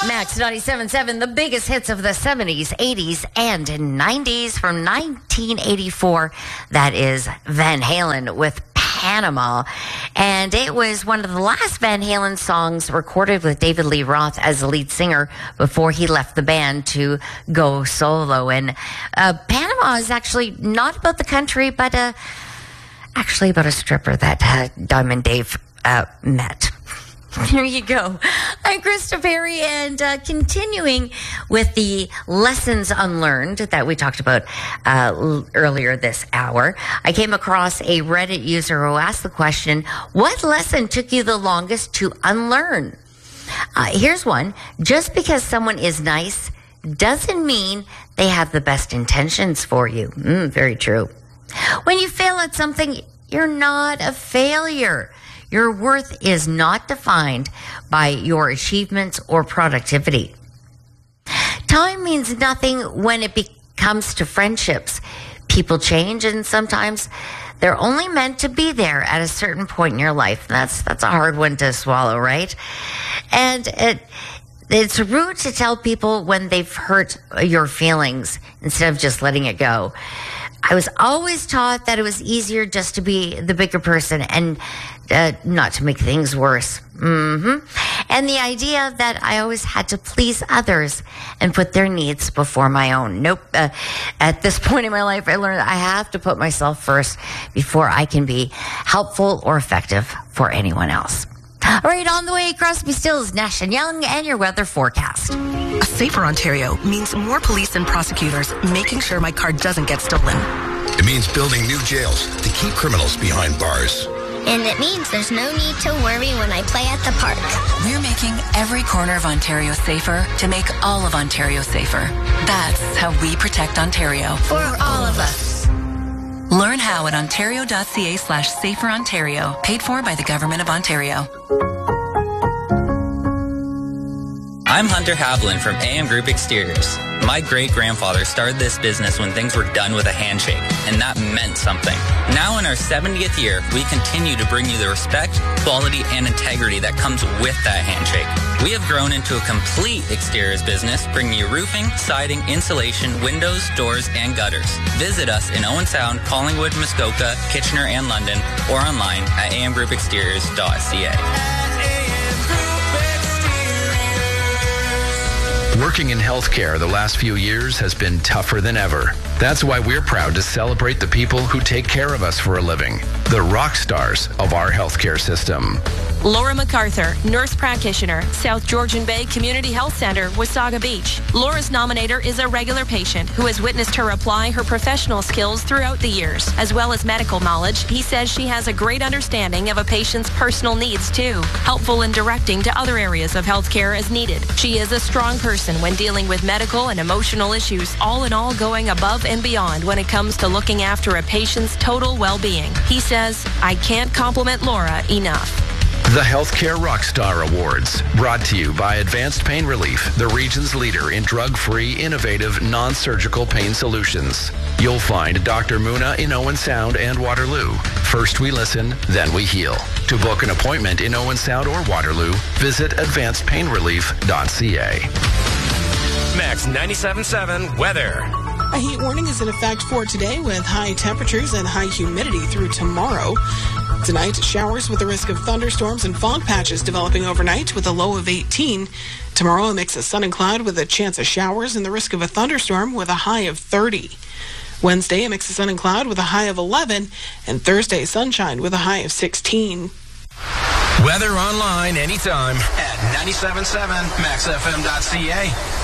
Max 97.7, the biggest hits of the 70s, 80s, and 90s from 1984. That is Van Halen with Panama. And it was one of the last Van Halen songs recorded with David Lee Roth as the lead singer before he left the band to go solo. And Panama is actually not about the country, but actually about a stripper that Diamond Dave met. There you go. I'm Krista Perry, and continuing with the lessons unlearned that we talked about earlier this hour, I came across a Reddit user who asked the question, what lesson took you the longest to unlearn? Here's one. Just because someone is nice doesn't mean they have the best intentions for you. Very true. When you fail at something, you're not a failure. Your worth is not defined by your achievements or productivity. Time means nothing when it comes to friendships. People change, and sometimes they're only meant to be there at a certain point in your life. That's a hard one to swallow, right? And it's rude to tell people when they've hurt your feelings instead of just letting it go. I was always taught that it was easier just to be the bigger person and not to make things worse. And the idea that I always had to please others and put their needs before my own. Nope. At this point in my life, I learned that I have to put myself first before I can be helpful or effective for anyone else. All right, on the way, Crosby, Stills, Nash & Young, and your weather forecast. A safer Ontario means more police and prosecutors making sure my car doesn't get stolen. It means building new jails to keep criminals behind bars. And it means there's no need to worry when I play at the park. We're making every corner of Ontario safer to make all of Ontario safer. That's how we protect Ontario. For all of us. Learn how at ontario.ca/saferontario, paid for by the Government of Ontario. I'm Hunter Haviland from AM Group Exteriors. My great-grandfather started this business when things were done with a handshake, and that meant something. Now in our 70th year, we continue to bring you the respect, quality, and integrity that comes with that handshake. We have grown into a complete exteriors business, bringing you roofing, siding, insulation, windows, doors, and gutters. Visit us in Owen Sound, Collingwood, Muskoka, Kitchener, and London, or online at amgroupexteriors.ca. Working in healthcare the last few years has been tougher than ever. That's why we're proud to celebrate the people who take care of us for a living, the rock stars of our healthcare system. Laura MacArthur, nurse practitioner, South Georgian Bay Community Health Center, Wasaga Beach. Laura's nominator is a regular patient who has witnessed her apply her professional skills throughout the years, as well as medical knowledge. He says she has a great understanding of a patient's personal needs too, helpful in directing to other areas of healthcare as needed. She is a strong person when dealing with medical and emotional issues, all in all going above and beyond when it comes to looking after a patient's total well-being. He says, I can't compliment Laura enough. The Healthcare Rockstar Awards, brought to you by Advanced Pain Relief, the region's leader in drug-free, innovative, non-surgical pain solutions. You'll find Dr. Muna in Owen Sound and Waterloo. First we listen, then we heal. To book an appointment in Owen Sound or Waterloo, visit advancedpainrelief.ca. Max 97.7 weather. A heat warning is in effect for today with high temperatures and high humidity through tomorrow. Tonight, showers with the risk of thunderstorms and fog patches developing overnight with a low of 18. Tomorrow, a mix of sun and cloud with a chance of showers and the risk of a thunderstorm with a high of 30. Wednesday, a mix of sun and cloud with a high of 11. And Thursday, sunshine with a high of 16. Weather online anytime at 97.7maxfm.ca.